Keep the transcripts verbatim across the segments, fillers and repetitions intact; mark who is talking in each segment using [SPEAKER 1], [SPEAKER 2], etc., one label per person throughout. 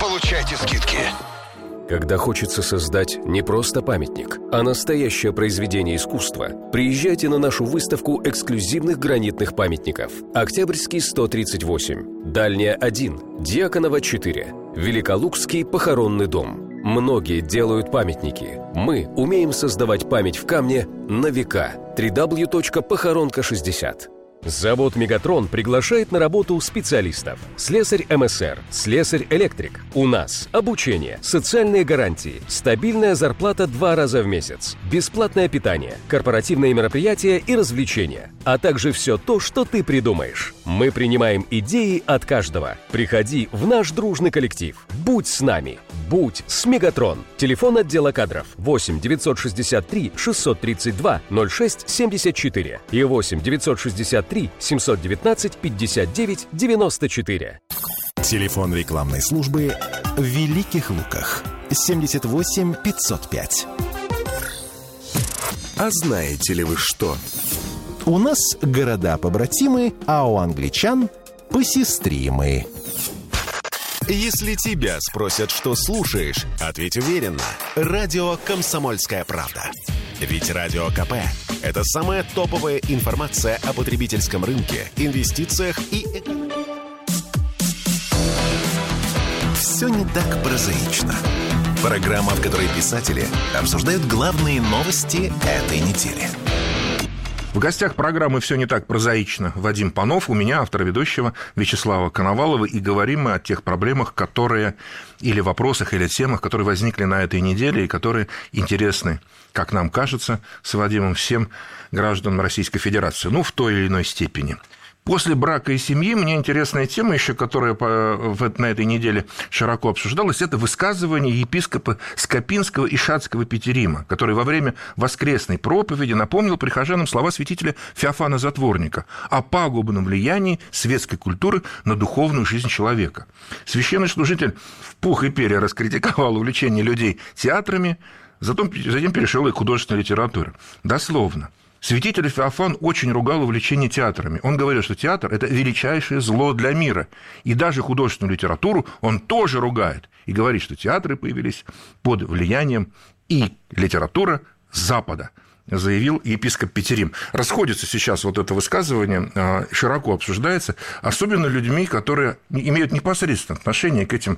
[SPEAKER 1] получайте скидки.
[SPEAKER 2] Когда хочется создать не просто памятник, а настоящее произведение искусства, приезжайте на нашу выставку эксклюзивных гранитных памятников. Октябрьский сто тридцать восемь, Дальняя один, Дьяконова четыре, Великолукский похоронный дом. Многие делают памятники. Мы умеем создавать память в камне на века. дабл ю дабл ю дабл ю точка похоронка шестьдесят. Завод «Мегатрон» приглашает на работу специалистов. Слесарь эм эс эр, слесарь-электрик. У нас обучение, социальные гарантии, стабильная зарплата два раза в месяц, бесплатное питание, корпоративные мероприятия и развлечения, а также все то, что ты придумаешь. Мы принимаем идеи от каждого. Приходи в наш дружный коллектив. Будь с нами. Будь с «Мегатрон». Телефон отдела кадров восемь девятьсот шестьдесят три шестьсот тридцать два ноль шесть семьдесят четыре и восемь девятьсот шестьдесят три семьсот девятнадцать пятьдесят девять девяносто четыре.
[SPEAKER 3] Телефон рекламной службы в Великих Луках семьдесят восемь пятьсот пять.
[SPEAKER 4] А знаете ли вы что?
[SPEAKER 3] У нас города-побратимы, а у англичан посестримы.
[SPEAKER 4] Если тебя спросят, что слушаешь, ответь уверенно. Радио «Комсомольская правда». Ведь Радио КП – это самая топовая информация о потребительском рынке, инвестициях и экономике. Все не так прозаично. Программа, в которой писатели обсуждают главные новости этой недели.
[SPEAKER 5] В гостях программы «Все не так прозаично» Вадим Панов, у меня, автора ведущего Вячеслава Коновалова, и говорим мы о тех проблемах, которые, или вопросах, или темах, которые возникли на этой неделе и которые интересны, как нам кажется, с Вадимом, всем гражданам Российской Федерации, ну, в той или иной степени. После брака и семьи мне интересная тема еще, которая на этой неделе широко обсуждалась, это высказывание епископа Скопинского и Шацкого Петерима, который во время воскресной проповеди напомнил прихожанам слова святителя Феофана Затворника о пагубном влиянии светской культуры на духовную жизнь человека. Священный служитель в пух и перья раскритиковал увлечение людей театрами, затем, затем перешел и к художественной литературе. Дословно. Святитель Феофан очень ругал увлечение театрами. Он говорил, что театр – это величайшее зло для мира. И даже художественную литературу он тоже ругает. И говорит, что театры появились под влиянием и литература Запада, заявил епископ Петерим. Расходится сейчас вот это высказывание, широко обсуждается, особенно людьми, которые имеют непосредственное отношение к этим...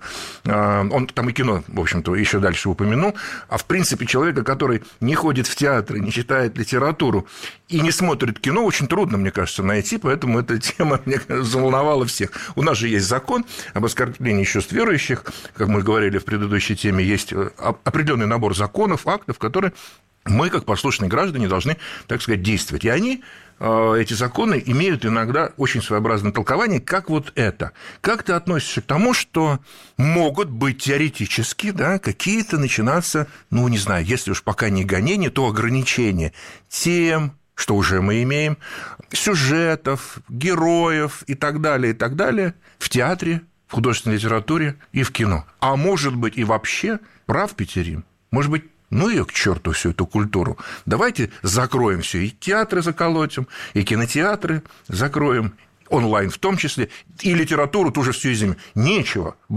[SPEAKER 5] Он там и кино, в общем-то, еще дальше упомянул, а в принципе человека, который не ходит в театры, не читает литературу и не смотрит кино, очень трудно, мне кажется, найти, поэтому эта тема, мне кажется, заволновала всех. У нас же есть закон об оскорблении чувств верующих, как мы говорили в предыдущей теме, есть определенный набор законов, актов, которые... мы, как послушные граждане, должны, так сказать, действовать. И они, эти законы, имеют иногда очень своеобразное толкование, как вот это. Как ты относишься к тому, что могут быть теоретически, да, какие-то начинаться, ну, не знаю, если уж пока не гонения, то ограничения тем, что уже мы имеем, сюжетов, героев и так далее, и так далее в театре, в художественной литературе и в кино. А может быть, и вообще, прав Петерим, может быть, ну ее к черту всю эту культуру. Давайте закроем все, и театры заколотим, и кинотеатры закроем, онлайн в том числе, и литературу тоже всю изменим. Нечего